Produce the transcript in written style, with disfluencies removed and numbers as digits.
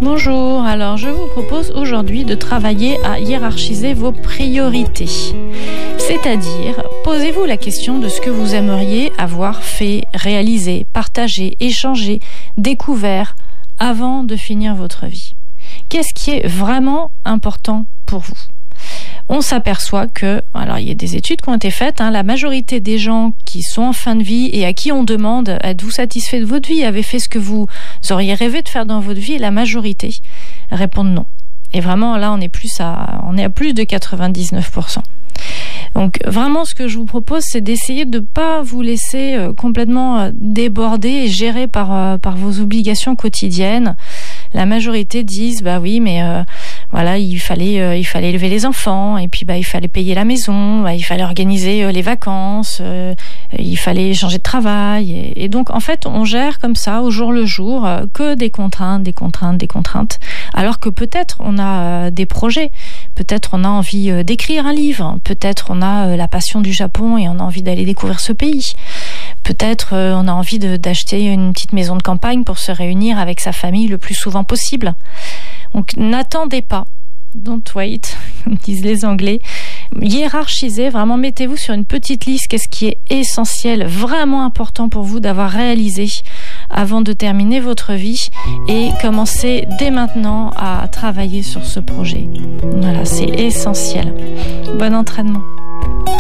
Bonjour, alors je vous propose aujourd'hui de travailler à hiérarchiser vos priorités. C'est-à-dire, posez-vous la question de ce que vous aimeriez avoir fait, réalisé, partagé, échangé, découvert avant de finir votre vie. Qu'est-ce qui est vraiment important pour vous ? On s'aperçoit que, alors il y a des études qui ont été faites, la majorité des gens qui sont en fin de vie et à qui on demande « Êtes-vous satisfait de votre vie ? Avez fait ce que vous auriez rêvé de faire dans votre vie ?» La majorité répondent non. Et vraiment, là, on est à plus de 99%. Donc vraiment, ce que je vous propose, c'est d'essayer de ne pas vous laisser complètement déborder et gérer par vos obligations quotidiennes. La majorité disent bah oui, mais voilà, il fallait élever les enfants, et puis il fallait payer la maison, il fallait organiser les vacances, il fallait changer de travail, et donc en fait on gère comme ça au jour le jour que des contraintes, alors que peut-être on a des projets, peut-être on a envie d'écrire un livre, peut-être on a la passion du Japon et on a envie d'aller découvrir ce pays. Peut-être on a envie d'acheter une petite maison de campagne pour se réunir avec sa famille le plus souvent possible. Donc n'attendez pas, don't wait, comme disent les Anglais. Hiérarchisez, vraiment mettez-vous sur une petite liste qu'est-ce qui est essentiel, vraiment important pour vous d'avoir réalisé avant de terminer votre vie, et commencez dès maintenant à travailler sur ce projet. Voilà, c'est essentiel. Bon entraînement.